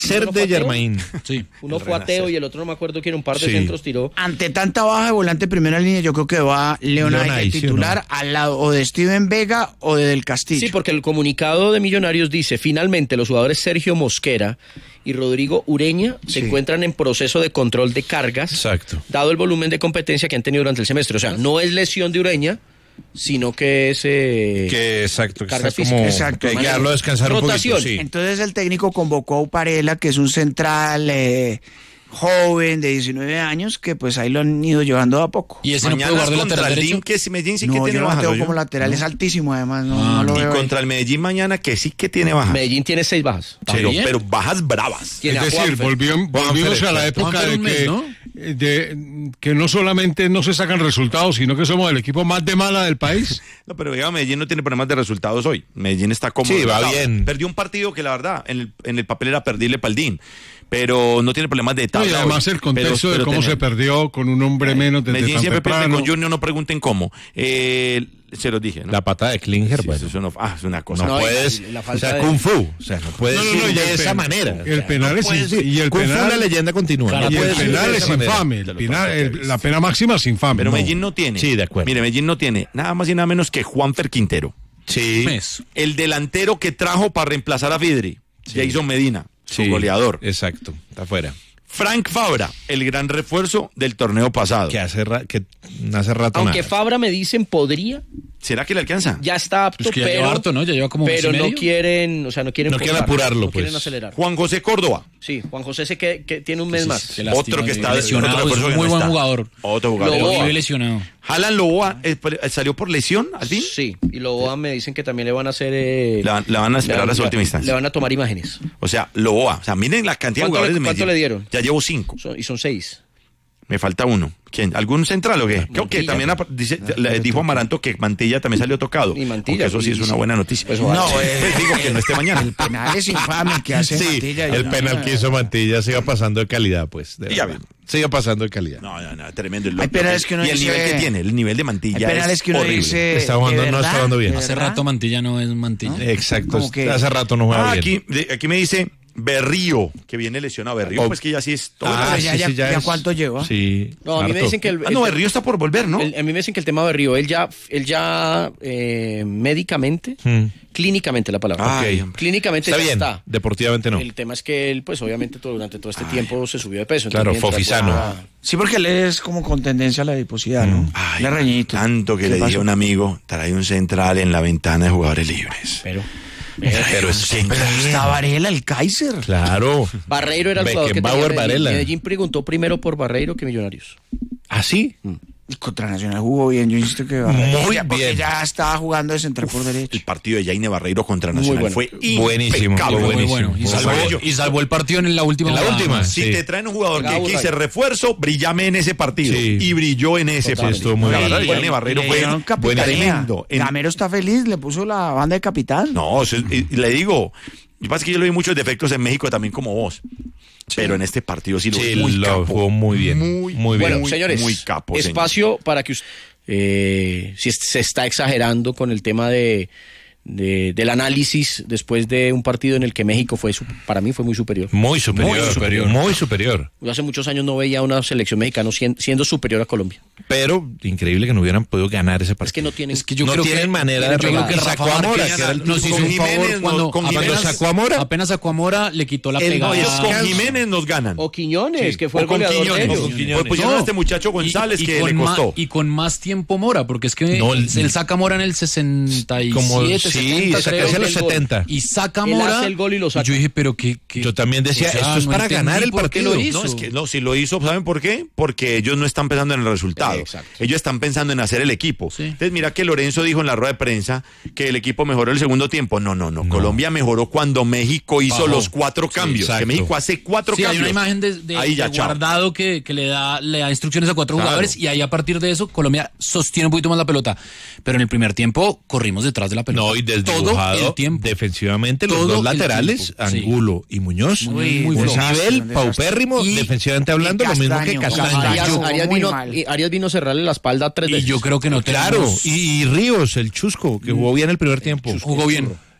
Ser de Germain. Sí. Uno fue ateo y el otro no me acuerdo quién, un par de centros tiró. Ante tanta baja de volante primera línea, yo creo que va Leonay de titular al lado o de Steven Vega o de Del Castillo. Sí, porque el comunicado de Millonarios dice, finalmente los jugadores Sergio Mosquera y Rodrigo Ureña se encuentran en proceso de control de cargas, dado el volumen de competencia que han tenido durante el semestre. O sea, no es lesión de Ureña, sino que es cargas físicas. Exacto. Hay que darlo descansar rotación. un poquito. Sí. Entonces el técnico convocó a Uparela, que es un central joven de 19 años, que pues ahí lo han ido llevando de a poco. Y ese no puede jugar de lateral derecho. Que Medellín sí que No, tiene yo no bajas. lo tengo como lateral, es altísimo además, no lo Y veo contra el Medellín mañana que sí que tiene bajas. Medellín tiene 6 bajas. Pero bajas bravas. Tiene Es a decir, Juanfer. volvimos a la época de que no solamente no se sacan resultados, sino que somos el equipo más de mala del país. No, pero digamos, Medellín no tiene problemas de resultados hoy. Medellín está cómodo. Sí, va bien. Perdió un partido que la verdad, en el papel era perderle Paldín. Pero no tiene problemas de tabla. Y además el contexto de cómo se perdió con un hombre menos desde Medellín tan siempre pierde temprano. con Junior, no pregunten cómo. Se los dije, ¿no? La patada de Klinger, Sí, bueno. eso no, es una cosa. No, No, puedes, la o falta sea, de- Kung Fu, o sea, no puedes No, ir y de el esa manera. El penal es Y el Kung Fu, la leyenda continúa. Y el penal es infame. La pena máxima es infame. Pero Medellín no tiene. Sí, de acuerdo. Mire, Medellín no tiene nada más y nada menos que Juanfer Quintero. Sí. El delantero que trajo para reemplazar a Fidri. Jason Medina, su goleador. Exacto, está afuera. Frank Fabra, el gran refuerzo del torneo pasado. Que hace rato Aunque nada. Fabra me dicen podría, ¿Será que le alcanza? ya está apto, Pues que ya pero, lleva harto, ¿no? Ya lleva como mes y pero no medio. quieren, o sea, no quieren No quieren forzar, apurarlo, no quieren pues. acelerar. Juan José Córdoba. Sí, Juan José sé que tiene un mes más. Qué lástima, Otro que está lesionado, otro es refuerzo un que muy no buen está. jugador. Otro jugador. Loboa. Pero vive lesionado. Alan Loboa salió por lesión al fin. Sí, y Loboa me dicen que también le van a hacer... La van a esperar a su última instancia. Le van a tomar imágenes. O sea, Loboa. O sea, miren la cantidad de jugadores de Medellín. ¿Cuánto le dieron? Ya llevo 5. Y son 6. Me falta uno. ¿Quién? ¿Algún central o qué? Creo que Mantilla. también le dijo Amaranto que Mantilla también salió tocado. Y Mantilla, Aunque eso sí es una buena noticia. Pues ojalá. Pues digo que no esté mañana. El penal es infame que hace Sí, Mantilla. el penal que hizo Mantilla se iba pasando de calidad, pues. De Y ya verdad. ven. Se iba pasando de calidad. No, tremendo. Hay penales que uno y el dice- nivel que tiene, el nivel de Hay Mantilla penales es que uno horrible. dice... Está jugando, ¿de no está verdad? jugando bien. ¿De Hace verdad? rato Mantilla no es Mantilla. Exacto, Como que- hace rato no juega bien. Aquí me dice Berrío, que viene lesionado. Berrío, pues que ya sí es todo. Ah, ya es- ¿cuánto lleva? Sí. No, a mí me harto. dicen que Berrío está por volver, ¿no? a mí me dicen que el tema de Río, él ya médicamente, clínicamente la palabra. Ay, Ok. Clínicamente Está ya bien, está. deportivamente no. El tema es que él, pues obviamente durante todo este tiempo se subió de peso. Claro, entonces, mientras Fofisano. fuera- Sí, porque él es como con tendencia a la adiposidad, ¿no? Ay, Le reñito. tanto que ¿Qué le dije pasó? a un amigo, trae un central en la ventana de jugadores libres. Pero Pero es que Pero está Varela, el Kaiser. claro. Barreiro era el jugador que Beckenbauer, tenía Medellín. Varela. Medellín preguntó primero por Barreiro que Millonarios. ¿Ah, sí? Y contra Nacional jugó bien, yo insisto que Muy porque bien. ya estaba jugando de central por derecho. El partido de Jaime Barreiro contra Nacional bueno. fue Buenísimo, impecable. fue Muy buenísimo. bueno. Y Fue salvó, bueno. y salvó el partido en la última. En la jugada. última. Si Sí. te traen un jugador que Bravo, quise Barreiro. refuerzo, brillame en ese partido. Sí. Y brilló en ese partido. estuvo muy La bien. verdad, Y- Jaime Barreiro fue tremendo. Gamero está feliz, le puso la banda de capitán. No, y le digo, yo pasa que yo le vi muchos defectos en México también como vos. Pero en este partido sí lo vi Sí, muy lo capo. jugó muy bien. Muy bien. Bueno, señores, muy capo, espacio para que si se está exagerando con el tema del análisis después de un partido en el que México para mí fue muy superior. Muy superior. Muy superior. Yo hace muchos años no veía una selección mexicana siendo superior a Colombia. Pero increíble que no hubieran podido ganar ese Es partido. que no tienen... Es que yo no creo tienen que, manera de yo creo que remontar. Rafa Sacó a Mora, Márquez que era el nos hizo con un Jiménez, favor cuando con Jiménez apenas sacó a Mora. apenas sacó a Mora, le quitó la El pegada. Ellos con Descanso. Jiménez nos ganan. O Quiñones, que fue O el con goleador de Quiñones. ellos. Pues pusieron a este muchacho González que con le costó. y con más tiempo Mora, porque es que No, él saca a Mora en el 67, Como, 70, sí, creo. casi a los 70. Y saca a Él Mora. hace el gol y lo saca. yo dije, pero que Yo también decía, o sea, esto es no para entendí ganar el por qué partido. lo hizo. No, es que no, si lo hizo, ¿saben por qué? Porque ellos no están pensando en el resultado. Exacto. Ellos están pensando en hacer el equipo. Sí. Entonces, mira que Lorenzo dijo en la rueda de prensa que el equipo mejoró el segundo tiempo. No. Colombia mejoró cuando México hizo Bajó. los 4 cambios. exacto. Que México hace 4 Sí, hay cambios. una imagen de Ahí ya, chao. Guardado que le da instrucciones a 4 Claro. jugadores y ahí a partir de eso Colombia sostiene un poquito más la pelota. Pero en el primer tiempo corrimos detrás de la pelota. No, y todo desdibujado el tiempo. defensivamente los Todo dos el laterales, tiempo, sí. Angulo y Muñoz, Muy un flojo. nivel paupérrimo, Y- defensivamente hablando, lo mismo que Castaño. Arias vino a cerrarle la espalda 3 Y veces. yo creo que no Claro, tenemos- y Ríos, el chusco, que jugó bien el primer tiempo. jugó bien.